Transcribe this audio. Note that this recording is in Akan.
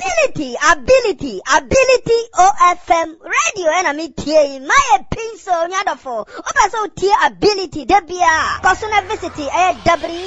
ability OFM radio and me tie my pin so nyadofo oba so tie ability debia person visit